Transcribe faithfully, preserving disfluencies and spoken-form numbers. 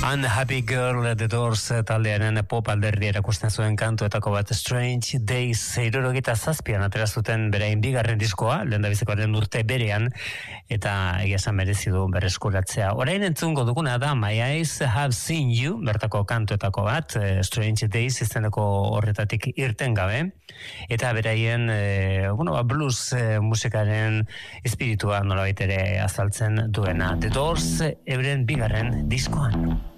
Unhappy Girl, The Doors taldearen pop alderdi erakusten zuen kantuetako bat Strange Days hirurogita zazpian atera zuten berain bigarren diskoa, lehendabizikoaren urte berean, eta egia esan merezi du berreskuratzea. Orain entzungo duguna da My Eyes Have Seen You, bertako kantuetako bat, Strange Days izeneko horretatik irten gabe, eta beraien e, bueno, blues e, musikaren espiritua nolabait ere azaltzen duena. The Doors euren bigarren diskoan.